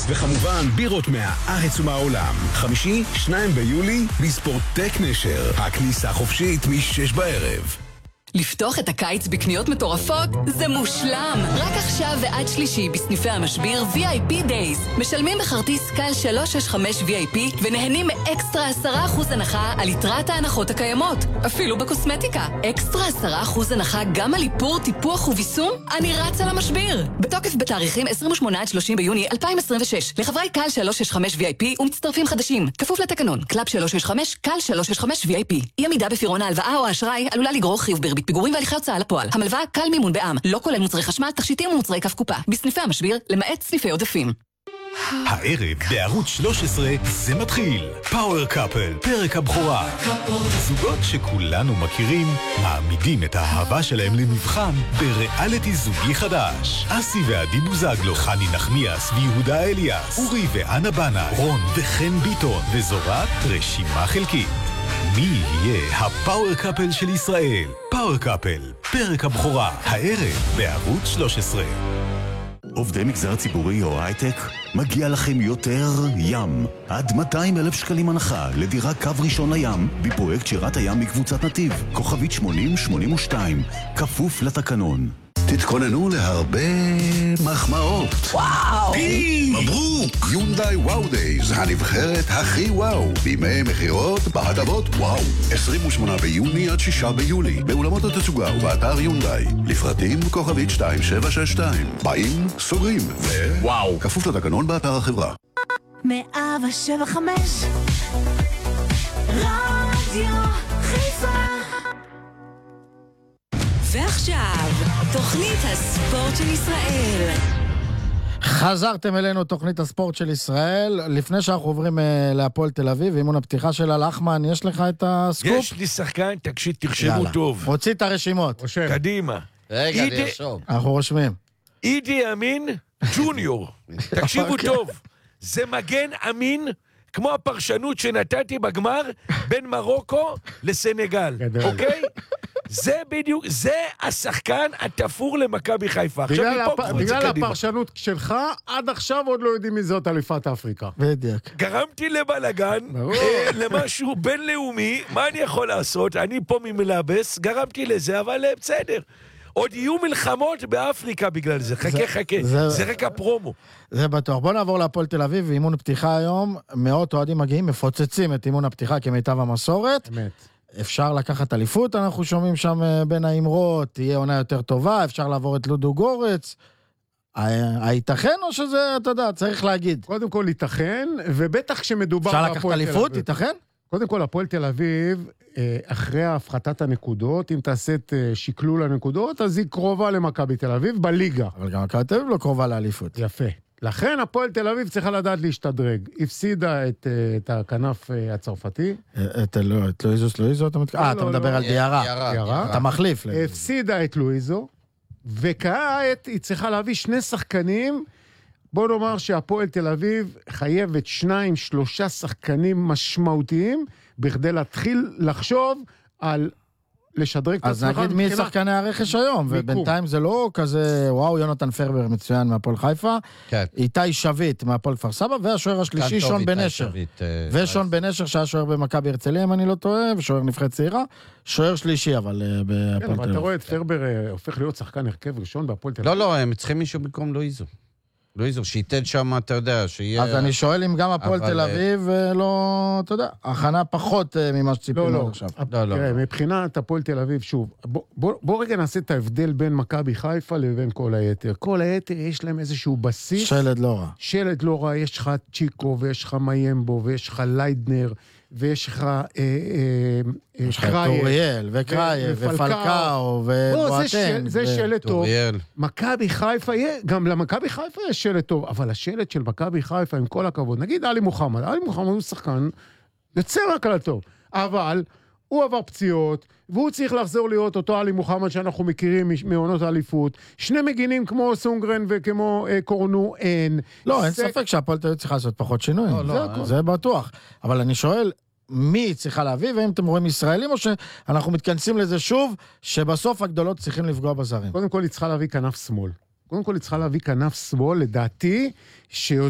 וכמובן בירות מהארץ ומהעולם. חמישי, 2 ביולי, בספורטק נשר. הכניסה חופשית מ-6 בערב. לפתוח את הקיץ בקניות מטורפות זה מושלם. רק עכשיו ועד שלישי בסניפי המשביר VIP Days. משלמים בכרטיס קל 365 VIP ונהנים מאקסטרה 10% הנחה על יתרת ההנחות הקיימות. אפילו בקוסמטיקה. אקסטרה 10% הנחה גם על איפור, טיפוח וביסום? אני רץ על המשביר. בתוקף בתאריכים 28 עד 30 ביוני 2026. לחברי קל 365 VIP ומצטרפים חדשים. כפוף לתקנון. קלאב 365, קל 365 VIP. אי עמידה בפירעון ההלוואה או האשראי עלולה לגרור חיוב בריבית פיגורים והליכי הוצאה לפועל. המלווה קל מימון בע"מ, לא כולל מוצרי חשמל, תכשיטים ומוצרי כף קופה. בסניפי המשביר, למעט סניפי עודפים. הערב בערוץ 13 זה מתחיל. פאוור קאפל, פרק הבכורה. זוגות שכולנו מכירים מעמידים את האהבה שלהם למבחן בריאליטי זוגי חדש. אסי ועדי בוזגלו, חני נחמיאס ויהודה אליאס, אורי ואנה בנה, רון וחן ביטון, וזו רק רשימה חלקית. מי יהיה הפאוור קאפל של ישראל? פאוור קאפל, פרק הבכורה, הערב בערוץ 13. עובדי מגזר ציבורי או הייטק, מגיע לכם יותר ים. עד 200,000 שקלים הנחה לדירה קו ראשון לים, בפרויקט שירת הים מקבוצת נתיב, כוכבית 8082, כפוף לתקנון. תתכוננו להרבה מחמאות. וואו! מברוק! יונדאי וואו דייז, הנבחרת הכי וואו. בימי מחירות בהטבות וואו. 28 ביוני עד 6 ביולי, באולמות התצוגה ובאתר יונדאי. לפרטים כוכבית 2762. באים, סוגרים, וואו! כפוף לתקנון באתר החברה. 175 רדיו חיפה. ועכשיו, תוכנית הספורט של ישראל. חזרתם אלינו תוכנית הספורט של ישראל. לפני שאנחנו עוברים להפועל תל אביב, אימון הפתיחה של לחמן, יש לך את הסקופ? יש לי שחקן, תקשיב, תרשמו טוב. הוציא את הרשימות. קדימה. רגע, נרשום. אנחנו רושמים. אידי אמין ג'וניור. תקשיבו טוב. זה מגן אמין, כמו הפרשנות שנתתי בגמר בין מרוקו לסנגל. אוקיי? זה בדיוק, זה השחקן התפור למכבי חיפה. בגלל הפרשנות שלך, עד עכשיו עוד לא יודעים מי זאת אליפת אפריקה. בדיוק. גרמתי לבלגן, למשהו בינלאומי, מה אני יכול לעשות? אני פה ממלבס, גרמתי לזה, אבל בסדר. עוד יהיו מלחמות באפריקה בגלל זה. חכה. זה רק הפרומו. זה בטוח. בוא נעבור להפועל תל אביב, אימון פתיחה היום. מאות אוהדים מגיעים, מפוצצים את אימון הפתיחה כמיטב המסורת. אמת. אפשר לקחת אליפות, אנחנו שומעים שם בין האמרות, תהיה עונה יותר טובה, אפשר לעבור את לודו גורץ. הייתכן או שזה, אתה יודע, צריך להגיד? קודם כל ייתכן, ובטח כשמדובר אפשר לקחת אליפות, ייתכן? קודם כל, הפועל תל אביב, אחרי הפחתת הנקודות, אם תעשה את שקלול הנקודות, אז היא קרובה למכבי תל אביב בליגה. אבל גם מכבי תל אביב לא קרובה לאליפות. יפה. לכן הפועל תל אביב צריכה לדעת להשתדרג. הפסידה את הכנף הצרפתי. את לואיזו, אתה מדבר על דיארה. אתה מחליף. הפסידה את לואיזו, וכעת היא צריכה להביא 2 שחקנים. בוא נאמר שהפועל תל אביב חייבת 2-3 שחקנים משמעותיים, בכדי להתחיל לחשוב על לשדרג את אז נגיד מי שחקני הרכש היום, ובינתיים זה לא כזה, וואו, יונתן פרבר מצוין מהפועל חיפה, איתי שביט מהפועל כפר סבא, והשוער השלישי שון בנשר. ושון בנשר שהיה שוער במכבי הרצליה, אם אני לא טועה, ושוער נבחרת צעירה, שוער שלישי, אבל בהפועל תל אביב. אתה רואה את פרבר הופך להיות שחקן הרכב ראשון בהפועל תל אביב? לא, הם צריכים מישהו במקום לואיזו. לואיזו, שייתן שם, אתה יודע, שיהיה... אז אני שואל אם גם הפועל תל אביב לא, אתה יודע, הכנה פחות ממה שציפינו עכשיו. תראה, מבחינת הפועל תל אביב, שוב, בוא רגע נעשה את ההבדל בין מכבי חיפה לבין כל היתר. כל היתר יש להם איזשהו בסיס. שלד לא רע. שלד לא רע, יש לך צ'יקו, ויש לך מיימבו, ויש לך ליידנר, ויש לך טוריאל, וקראייב, ופלקאו, ובואטן. זה שלד טוב. מכבי חיפה, גם למכבי חיפה יש שלד טוב, אבל השלד של מכבי חיפה, עם כל הכבוד, נגיד אלי מוחמד הוא שחקן, יוצא רק על הטוב, אבל הוא עבר פציעות, והוא צריך לחזור להיות אותו אלי מוחמד שאנחנו מכירים מעונות האליפות. 2 מגינים כמו סונגרן וכמו קורנו אין. לא, אין ספק שהפועל תל אביב צריכה לעשות פחות שינויים. זה בטוח. אבל אני שואל, מי צריכה להביא, ואם אתם רואים ישראלים, או שאנחנו מתכנסים לזה שוב, שבסוף הגדולות צריכים לפגוע בזרים. קודם כל היא צריכה להביא כנף שמאל. לדעתי,